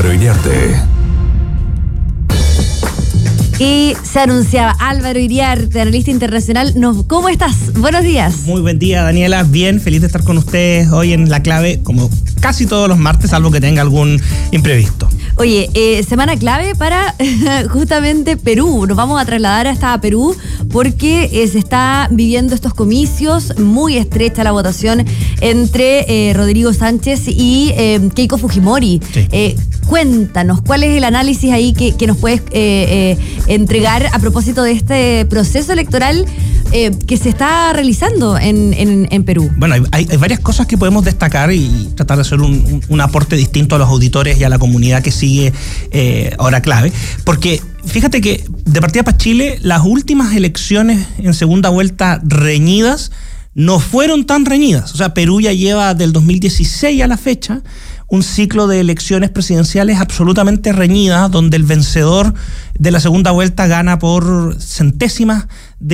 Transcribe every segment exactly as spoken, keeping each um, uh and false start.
Álvaro Iriarte. Y se anunciaba Álvaro Iriarte, analista internacional. ¿Cómo estás? Buenos días. Muy buen día, Daniela. Bien, feliz de estar con ustedes hoy en La Clave, como casi todos los martes, salvo que tenga algún imprevisto. Oye, eh, semana clave para justamente Perú. Nos vamos a trasladar hasta Perú porque eh, se está viviendo estos comicios, muy estrecha la votación entre eh, Rodrigo Sánchez y eh, Keiko Fujimori. Sí. Eh, cuéntanos, ¿cuál es el análisis ahí que, que nos puedes eh, eh, entregar a propósito de este proceso electoral eh, que se está realizando en, en, en Perú? Bueno, hay, hay varias cosas que podemos destacar y tratar de hacer un, un, un aporte distinto a los auditores y a la comunidad que sigue eh, Hora Clave, porque fíjate que de partida para Chile, las últimas elecciones en segunda vuelta reñidas no fueron tan reñidas. O sea, Perú ya lleva del dos mil dieciséis a la fecha un ciclo de elecciones presidenciales absolutamente reñidas, donde el vencedor de la segunda vuelta gana por centésimas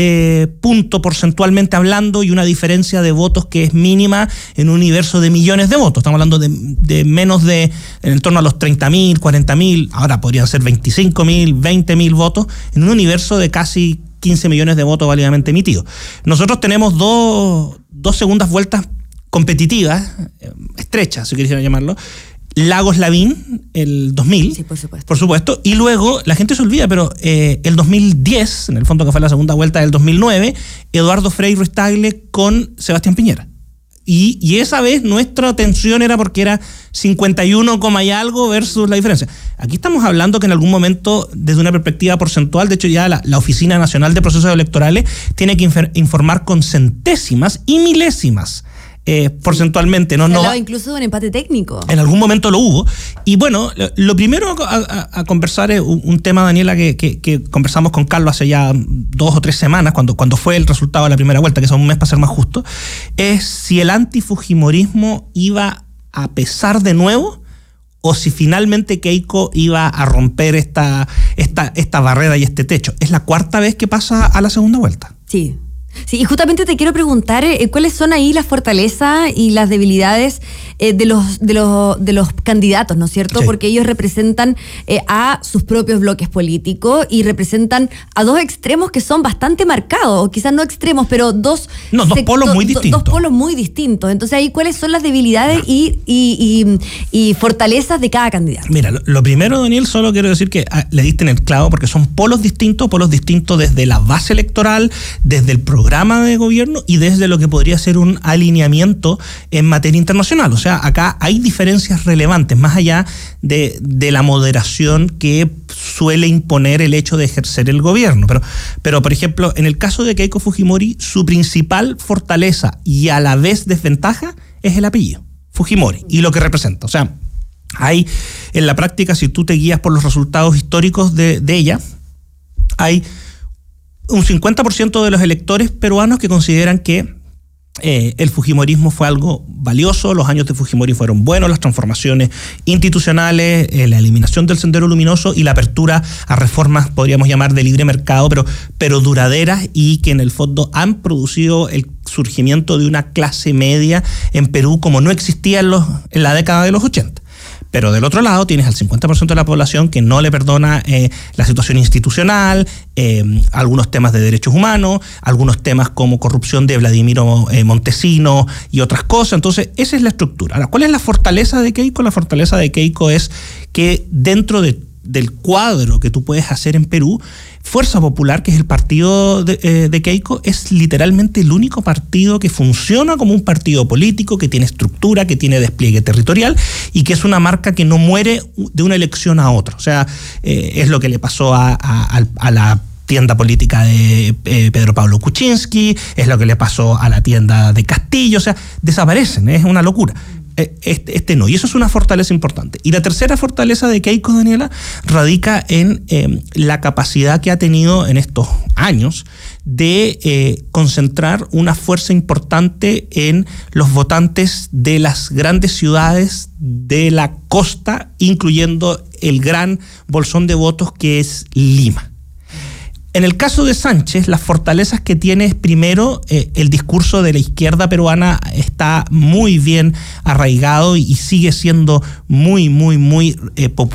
de punto porcentualmente hablando y una diferencia de votos que es mínima en un universo de millones de votos. Estamos hablando de, de menos de, en torno a los treinta mil, cuarenta mil, ahora podrían ser veinticinco mil, veinte mil votos, en un universo de casi quince millones de votos válidamente emitidos. Nosotros tenemos dos, dos segundas vueltas competitivas, estrechas, si quisiera llamarlo. Lagos Lavín, el dos mil, sí, por supuesto. por supuesto, y luego, la gente se olvida, pero eh, el dos mil diez, en el fondo que fue la segunda vuelta del dos mil nueve, Eduardo Frei Ruiz Tagle con Sebastián Piñera. Y, y esa vez nuestra atención era porque era cincuenta y uno, y algo versus la diferencia. Aquí estamos hablando que en algún momento, desde una perspectiva porcentual, de hecho ya la, la Oficina Nacional de Procesos Electorales tiene que infer, informar con centésimas y milésimas Eh, porcentualmente. No, Se no hablaba incluso de un empate técnico. En algún momento lo hubo. Y bueno, lo, lo primero a, a, a conversar es un, un tema, Daniela, que, que, que conversamos con Carlos hace ya dos o tres semanas, cuando, cuando fue el resultado de la primera vuelta, que es un mes para ser más justo, es si el antifujimorismo iba a pesar de nuevo o si finalmente Keiko iba a romper esta, esta, esta barrera y este techo. Es la cuarta vez que pasa a la segunda vuelta. Sí. Sí, y justamente te quiero preguntar eh, cuáles son ahí las fortalezas y las debilidades eh, de los de los de los candidatos, ¿no es cierto? Sí. Porque ellos representan eh, a sus propios bloques políticos y representan a dos extremos que son bastante marcados, o quizás no extremos, pero dos no dos polos muy distintos. Dos polos muy distintos. Entonces ahí cuáles son las debilidades y, y, y, y fortalezas de cada candidato. Mira, lo, lo primero, Daniel, solo quiero decir que ah, le diste en el clavo, porque son polos distintos, polos distintos desde la base electoral, desde el programa programa de gobierno y desde lo que podría ser un alineamiento en materia internacional. O sea, acá hay diferencias relevantes, más allá de, de la moderación que suele imponer el hecho de ejercer el gobierno. Pero, pero, por ejemplo, en el caso de Keiko Fujimori, su principal fortaleza y a la vez desventaja es el apellido, Fujimori, y lo que representa. O sea, hay en la práctica, si tú te guías por los resultados históricos de, de ella, hay un cincuenta por ciento de los electores peruanos que consideran que eh, el fujimorismo fue algo valioso, los años de Fujimori fueron buenos, las transformaciones institucionales, eh, la eliminación del sendero luminoso y la apertura a reformas, podríamos llamar de libre mercado, pero, pero duraderas y que en el fondo han producido el surgimiento de una clase media en Perú como no existía en, los, en la década de los ochenta. Pero del otro lado tienes al cincuenta por ciento de la población que no le perdona eh, la situación institucional, eh, algunos temas de derechos humanos, algunos temas como corrupción de Vladimiro eh, Montesino y otras cosas. Entonces, esa es la estructura. Ahora, ¿cuál es la fortaleza de Keiko? La fortaleza de Keiko es que dentro de del cuadro que tú puedes hacer en Perú, Fuerza Popular, que es el partido de, eh, de Keiko, es literalmente el único partido que funciona como un partido político, que tiene estructura, que tiene despliegue territorial y que es una marca que no muere de una elección a otra. O sea, eh, es lo que le pasó a, a, a la tienda política de eh, Pedro Pablo Kuczynski, es lo que le pasó a la tienda de Castillo, o sea, desaparecen, es una locura. Este, este no, y eso es una fortaleza importante. Y la tercera fortaleza de Keiko, Daniela, radica en eh, la capacidad que ha tenido en estos años de eh, concentrar una fuerza importante en los votantes de las grandes ciudades de la costa, incluyendo el gran bolsón de votos que es Lima. En el caso de Sánchez, las fortalezas que tiene es, primero, eh, el discurso de la izquierda peruana está muy bien arraigado y, y sigue siendo muy, muy, muy eh, popular.